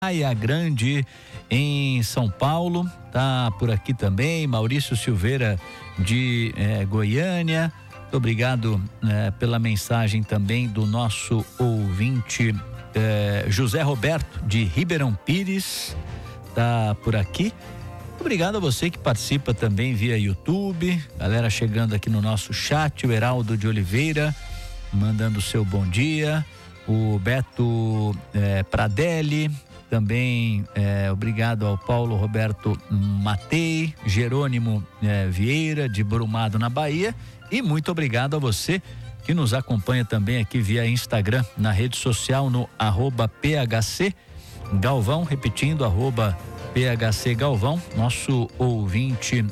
Praia Grande, em São Paulo, tá por aqui também, Maurício Silveira de Goiânia. Muito obrigado pela mensagem também do nosso ouvinte José Roberto de Ribeirão Pires, tá por aqui. Obrigado a você que participa também via YouTube, galera chegando aqui no nosso chat, o Heraldo de Oliveira mandando o seu bom dia, o Beto Pradelli também, obrigado ao Paulo Roberto Matei, Jerônimo Vieira de Brumado na Bahia, e muito obrigado a você que nos acompanha também aqui via Instagram, na rede social no @PHC Galvão, repetindo, @PHC Galvão. Nosso ouvinte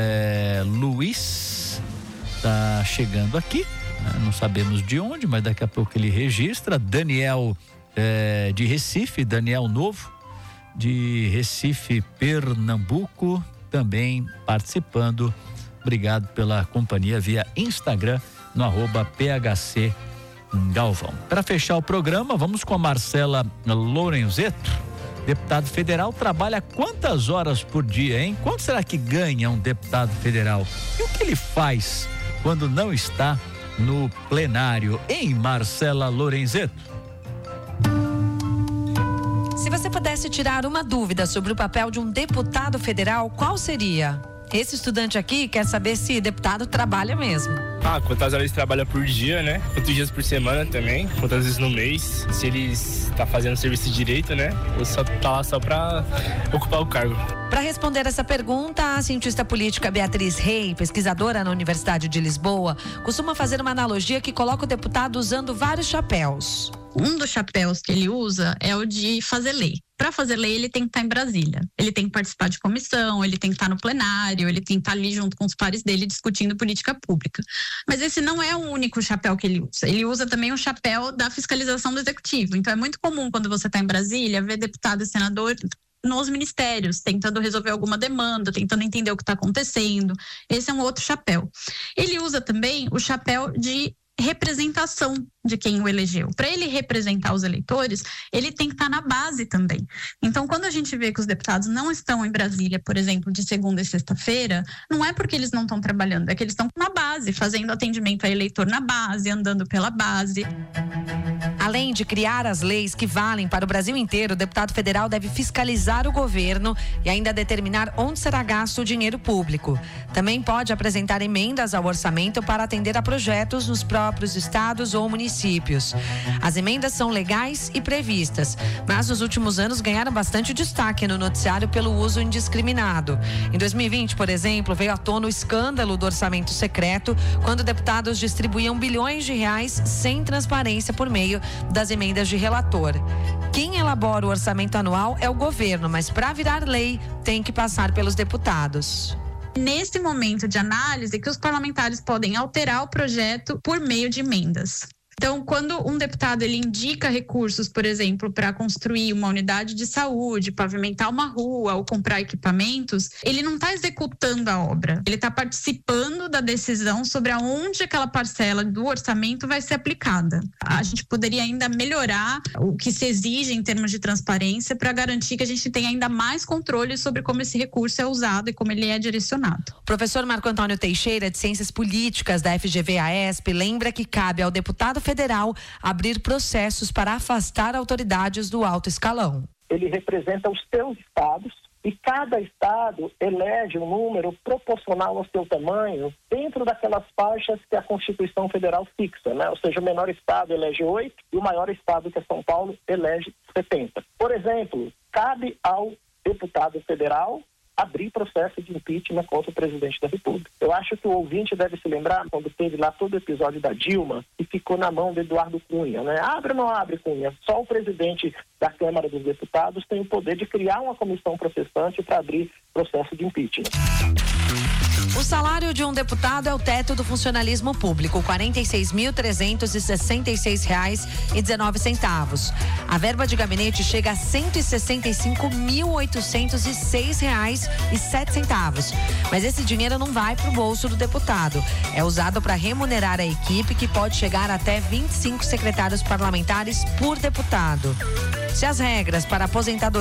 Luiz tá chegando aqui, não sabemos de onde, mas daqui a pouco ele registra. Daniel de Recife, Daniel Novo de Recife, Pernambuco, também participando. Obrigado pela companhia via Instagram no @PHC Galvão. Para fechar o programa, vamos com a Marcela Lorenzetto. Deputado federal trabalha quantas horas por dia, hein? Quanto será que ganha um deputado federal? E o que ele faz quando não está no plenário, hein, Marcela Lorenzetto? Se você pudesse tirar uma dúvida sobre o papel de um deputado federal, qual seria? Esse estudante aqui quer saber se deputado trabalha mesmo. Quantas horas ele trabalha por dia, né? Quantos dias por semana também, quantas vezes no mês, se ele está fazendo serviço de direito, né? Ou só tá lá só para ocupar o cargo. Para responder essa pergunta, a cientista política Beatriz Rey, pesquisadora na Universidade de Lisboa, costuma fazer uma analogia que coloca o deputado usando vários chapéus. Um dos chapéus que ele usa é o de fazer lei. Para fazer lei, ele tem que estar em Brasília. Ele tem que participar de comissão, ele tem que estar no plenário, ele tem que estar ali junto com os pares dele discutindo política pública. Mas esse não é o único chapéu que ele usa. Ele usa também o chapéu da fiscalização do executivo. Então é muito comum quando você está em Brasília ver deputado e senador nos ministérios, tentando resolver alguma demanda, tentando entender o que está acontecendo. Esse é um outro chapéu. Ele usa também o chapéu de representação de quem o elegeu. Para ele representar os eleitores, ele tem que estar na base também. Então, quando a gente vê que os deputados não estão em Brasília, por exemplo, de segunda e sexta-feira, não é porque eles não estão trabalhando, é que eles estão na base, fazendo atendimento a eleitor na base, andando pela base. Além de criar as leis que valem para o Brasil inteiro, o deputado federal deve fiscalizar o governo e ainda determinar onde será gasto o dinheiro público. Também pode apresentar emendas ao orçamento para atender a projetos nos próprios estados ou municípios. As emendas são legais e previstas, mas nos últimos anos ganharam bastante destaque no noticiário pelo uso indiscriminado. Em 2020, por exemplo, veio à tona o escândalo do orçamento secreto, quando deputados distribuíam bilhões de reais sem transparência por meio das emendas de relator. Quem elabora o orçamento anual é o governo, mas para virar lei tem que passar pelos deputados. Nesse momento de análise que os parlamentares podem alterar o projeto por meio de emendas. Então, quando um deputado ele indica recursos, por exemplo, para construir uma unidade de saúde, pavimentar uma rua ou comprar equipamentos, ele não está executando a obra. Ele está participando da decisão sobre aonde aquela parcela do orçamento vai ser aplicada. A gente poderia ainda melhorar o que se exige em termos de transparência para garantir que a gente tenha ainda mais controle sobre como esse recurso é usado e como ele é direcionado. O professor Marco Antônio Teixeira, de Ciências Políticas da FGV-AESP, lembra que cabe ao deputado federal abrir processos para afastar autoridades do alto escalão. Ele representa os seus estados e cada estado elege um número proporcional ao seu tamanho dentro daquelas faixas que a Constituição Federal fixa, né? Ou seja, o menor estado elege 8 e o maior estado, que é São Paulo, elege 70. Por exemplo, cabe ao deputado federal abrir processo de impeachment contra o presidente da República. Eu acho que o ouvinte deve se lembrar quando teve lá todo o episódio da Dilma e ficou na mão do Eduardo Cunha, né? Abre ou não abre, Cunha? Só o presidente da Câmara dos Deputados tem o poder de criar uma comissão processante para abrir processo de impeachment. O salário de um deputado é o teto do funcionalismo público, R$ 46.366,19. A verba de gabinete chega a R$ 165.806,07. Mas esse dinheiro não vai para o bolso do deputado. É usado para remunerar a equipe, que pode chegar até 25 secretários parlamentares por deputado. Se as regras para aposentadoria